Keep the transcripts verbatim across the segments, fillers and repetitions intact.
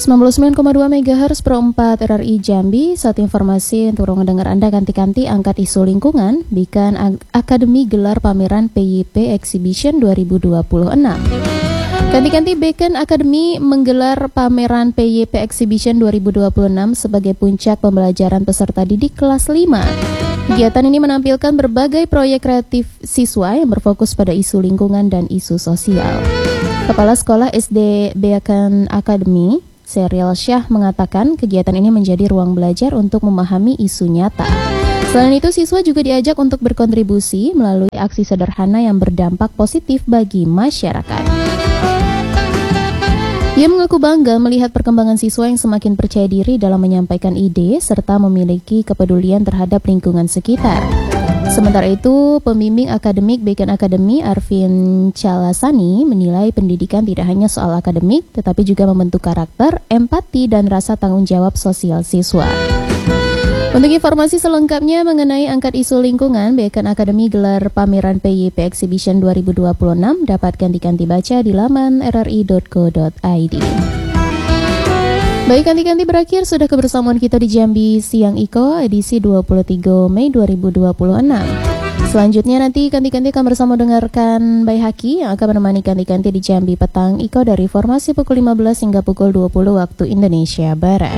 sembilan puluh sembilan koma dua megahertz per empat R R I Jambi. Satu informasi untuk ruang dengar Anda, kanti-kanti angkat isu lingkungan, bikin Akademi gelar pameran P Y P Exhibition dua ribu dua puluh enam. Kanti-kanti Bacon Academy menggelar pameran P Y P Exhibition dua ribu dua puluh enam sebagai puncak pembelajaran peserta didik kelas lima. Kegiatan ini menampilkan berbagai proyek kreatif siswa yang berfokus pada isu lingkungan dan isu sosial. Kepala Sekolah S D Bacon Academy, Serial Syah, mengatakan kegiatan ini menjadi ruang belajar untuk memahami isu nyata. Selain itu, siswa juga diajak untuk berkontribusi melalui aksi sederhana yang berdampak positif bagi masyarakat. Ia mengaku bangga melihat perkembangan siswa yang semakin percaya diri dalam menyampaikan ide serta memiliki kepedulian terhadap lingkungan sekitar. Sementara itu, pembimbing akademik Bacon Academy, Arvin Calasani, menilai pendidikan tidak hanya soal akademik, tetapi juga membentuk karakter, empati, dan rasa tanggung jawab sosial siswa. Untuk informasi selengkapnya mengenai angkat isu lingkungan, Bacon Academy gelar pameran P Y P Exhibition dua ribu dua puluh enam, dapat ganti-ganti baca di laman r r i dot co dot i d. Baik, ganti-ganti berakhir, sudah kebersamaan kita di Jambi Siang Iko, edisi dua puluh tiga Mei dua ribu dua puluh enam. Selanjutnya nanti ganti-ganti akan bersama dengarkan Bay Haki yang akan menemani ganti-ganti di Jambi Petang Iko dari formasi pukul lima belas hingga pukul dua puluh waktu Indonesia Barat.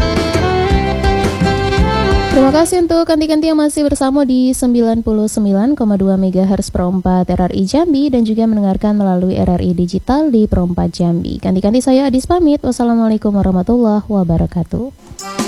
Terima kasih untuk kanti-kanti yang masih bersama di sembilan puluh sembilan koma dua megahertz per empat R R I Jambi dan juga mendengarkan melalui R R I Digital di per empat Jambi. Kanti-kanti saya Adis pamit. Wassalamualaikum warahmatullahi wabarakatuh.